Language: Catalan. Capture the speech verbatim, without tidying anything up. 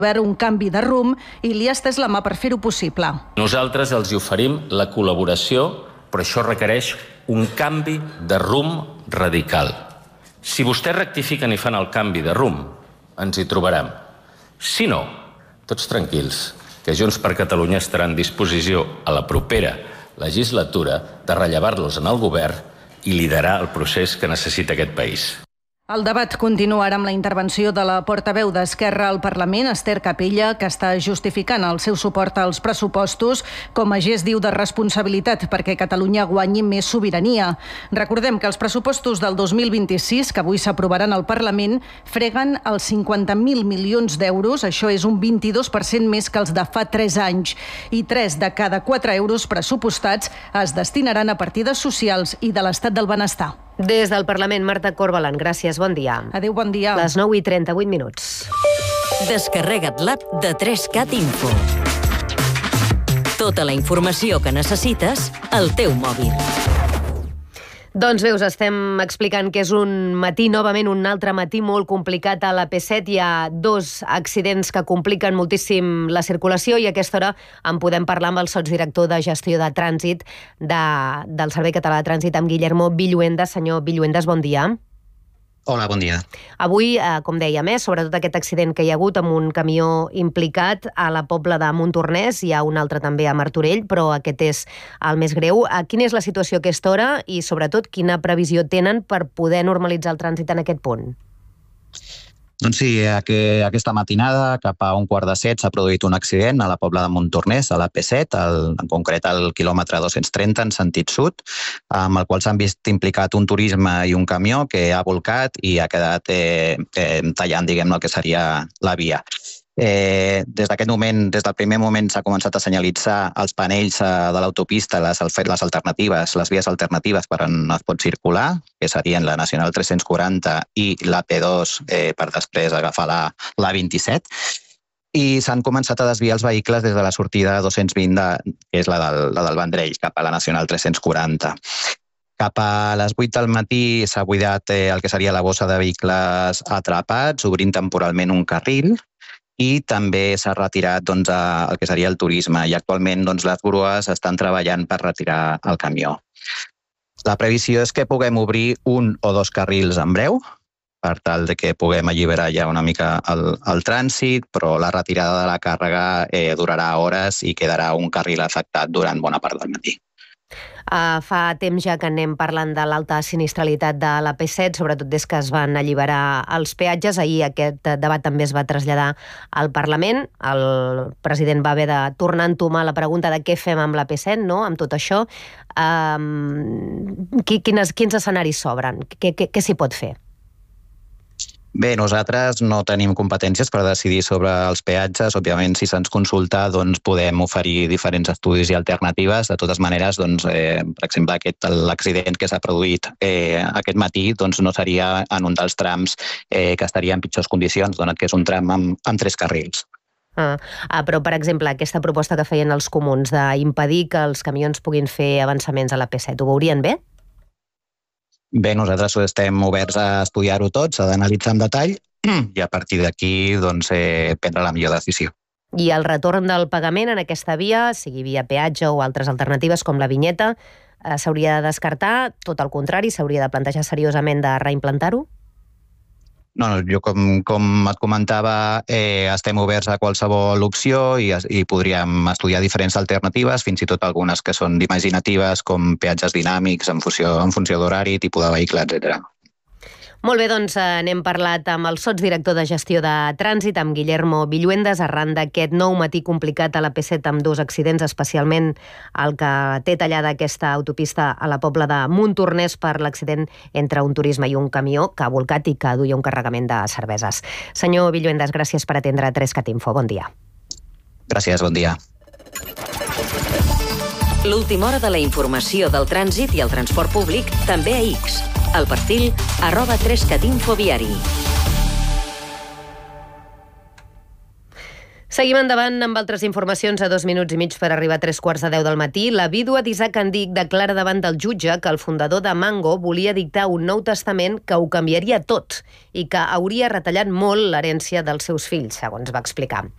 un canvi de rumb i li ha estès la mà per fer-ho possible. Nosaltres els hi oferim la col·laboració, però això requereix un canvi de rumb radical. Si vostès rectifiquen i fan el canvi de rumb, ens hi trobarem. Si no, tots tranquils, que Junts per Catalunya estarà en disposició a la propera legislatura de rellevar-los en el govern i liderar el procés que necessita aquest país. El debat continua ara amb la intervenció de la portaveu d'Esquerra al Parlament, Esther Capella, que està justificant el seu suport als pressupostos com a gest, diu, de responsabilitat perquè Catalunya guanyi més sobirania. Recordem que els pressupostos del dos mil vint-i-sis, que avui s'aprovaran al Parlament, freguen els cinquanta mil milions d'euros, això és un vint-i-dos per cent més que els de fa tres anys, i tres de cada quatre euros pressupostats es destinaran a partides socials i de l'estat del benestar. Des del Parlament, Marta Corbalan, gràcies, bon dia. Adéu, bon dia. Les nou i trenta-vuit minuts. Descarrega't l'app de tres cat Info. Tota la informació que necessites al teu mòbil. Doncs bé, us estem explicant que és un matí, novament un altre matí molt complicat a la P set. Hi ha dos accidents que compliquen moltíssim la circulació i a aquesta hora en podem parlar amb el sotsdirector de gestió de trànsit de, del Servei Català de Trànsit, amb Guillermo Villuendas. Senyor Villuendas, bon dia. Hola, bon dia. Avui, eh, com dèiem, eh, sobretot aquest accident que hi ha hagut amb un camió implicat a la Pobla de Montornès, hi ha un altre també a Martorell, però aquest és el més greu. Eh, quina és la situació a aquesta hora i, sobretot, quina previsió tenen per poder normalitzar el trànsit en aquest punt? Doncs sí, aquesta matinada, cap a un quart de set, s'ha produït un accident a la Pobla de Montornès, a la P set, el, en concret al quilòmetre dos-cents trenta en sentit sud, amb el qual s'han vist implicat un turisme i un camió que ha volcat i ha quedat eh, eh, tallant, diguem-ne, el que seria la via. Eh, des d'aquest moment, des del primer moment s'ha començat a senyalitzar els panells eh, de l'autopista, les, les alternatives, les vies alternatives per on es pot circular, que serien la Nacional tres-cents quaranta i la P dos eh, per després agafar la, la vint-i-set. I s'han començat a desviar els vehicles des de la sortida dos-cents vint, de, que és la del, la del Vendrell, cap a la Nacional tres-cents quaranta. Cap a les vuit del matí s'ha buidat eh, el que seria la bossa de vehicles atrapats, obrint temporalment un carril, i també s'ha retirat doncs, el que seria el turisme i actualment doncs, les grues estan treballant per retirar el camió. La previsió és que puguem obrir un o dos carrils en breu per tal de que puguem alliberar ja una mica el, el trànsit, però la retirada de la càrrega eh, durarà hores i quedarà un carril afectat durant bona part del matí. Uh, fa temps ja que anem parlant de l'alta sinistralitat de la P set, sobretot des que es van alliberar els peatges. Ahir aquest debat també es va traslladar al Parlament. El president va haver de tornar a entomar la pregunta de què fem amb la P set, no?, amb tot això. Um, quines, quins escenaris s'obren? Què, què, què s'hi pot fer? Bé, nosaltres no tenim competències per decidir sobre els peatges. Òbviament, si se'ns consulta, doncs podem oferir diferents estudis i alternatives. De totes maneres, doncs, eh, per exemple, aquest, l'accident que s'ha produït eh, aquest matí doncs, no seria en un dels trams eh, que estaria en pitjors condicions, donat que és un tram amb, amb tres carrils. Ah, ah, però, per exemple, aquesta proposta que feien els comuns d'impedir que els camions puguin fer avançaments a la P set, ho veurien bé? Bé, nosaltres estem oberts a estudiar-ho tot, s'ha d'analitzar en detall i a partir d'aquí doncs, eh, prendre la millor decisió. I el retorn del pagament en aquesta via, sigui via peatge o altres alternatives com la vinyeta, eh, s'hauria de descartar, tot el contrari, s'hauria de plantejar seriosament de reimplantar-ho? No, no, jo com, com et comentava, eh, estem oberts a qualsevol opció i, i podríem estudiar diferents alternatives, fins i tot algunes que són imaginatives, com peatges dinàmics en funció, en funció d'horari, tipus de vehicle, etcètera. Molt bé, doncs n'hem parlat amb el sotsdirector de gestió de trànsit, amb Guillermo Villuendas, arran d'aquest nou matí complicat a la P set amb dos accidents, especialment el que té tallada aquesta autopista a la Pobla de Montornès per l'accident entre un turisme i un camió que ha volcat i que duia un carregament de cerveses. Senyor Villuendas, gràcies per atendre tres cat Info. Bon dia. Gràcies, bon dia. L'última hora de la informació del trànsit i el transport públic també a X. El perfil arroba tres cat Info Viari. Seguim endavant amb altres informacions a dos minuts i mig per arribar a tres quarts de deu del matí. La vídua d'Isaac Andic declara davant del jutge que el fundador de Mango volia dictar un nou testament que ho canviaria tot i que hauria retallat molt l'herència dels seus fills, segons va explicar.